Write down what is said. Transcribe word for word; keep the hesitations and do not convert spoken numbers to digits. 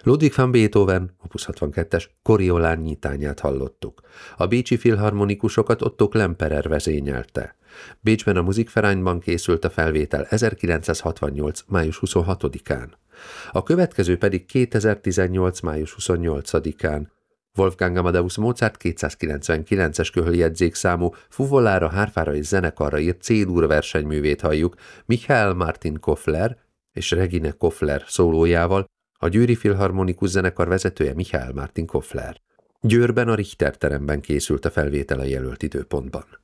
Ludwig van Beethoven, opus hatvankettes, Koriolán nyitányát hallottuk. A bécsi filharmonikusokat Otto Klemperer vezényelte. Bécsben a Musikvereinban készült a felvétel ezerkilencszázhatvannyolc. május huszonhatodikán. A következő pedig kétezer-tizennyolc. május huszonnyolcadikán. Wolfgang Amadeus Mozart kétszázkilencvenkilences köhöljegyzékszámú fuvolára, hárfára és zenekarra írt C-dur versenyművét halljuk Michael Martin Kofler és Regine Kofler szólójával, a Győri Filharmonikus zenekar vezetője Michael Martin Kofler. Győrben a Richter teremben készült a felvétel a jelölt időpontban.